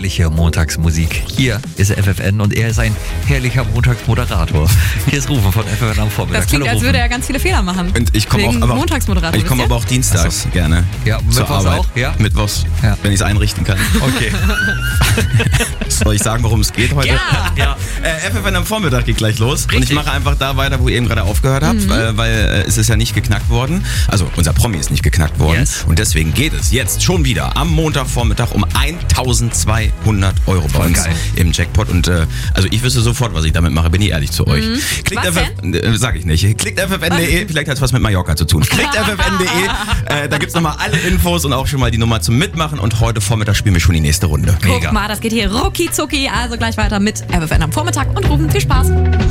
herrliche Montagsmusik. Hier ist FFN und er ist ein herrlicher Montagsmoderator. Hier ist Rufen von FFN am Vormittag. Das klingt, Hallo, als Rufen. würde er ganz viele Fehler machen. Und ich komme Wegen auch, Montagsmoderator. ich komme aber auch dienstags gerne Ja, zur Mittwochs Arbeit. auch, ja? Mittwochs, Ja. wenn ich es einrichten kann. Okay. Soll ich sagen, worum es geht heute? Ja. FFN am Vormittag geht gleich los. Und ich Richtig. mache einfach da weiter, wo ihr eben gerade aufgehört habt, weil es ist ja nicht geknackt worden. Also unser Promi ist nicht geknackt worden. Yes. Und deswegen geht es jetzt schon wieder am Montagvormittag um 1.200 Euro bei uns geil. im Jackpot. Und also ich wüsste sofort, was ich damit mache, bin ich ehrlich zu euch. Klickt Was sag ich nicht. Klickt ffn.de, vielleicht hat es was mit Mallorca zu tun. Klickt ffn.de, da gibt's nochmal alle Infos und auch schon mal die Nummer zum Mitmachen. Und heute Vormittag spielen wir schon die nächste Runde. Guck mal, das geht hier rucki zucki. Also gleich weiter mit FFN am Vormittag und Rufen. Viel Spaß.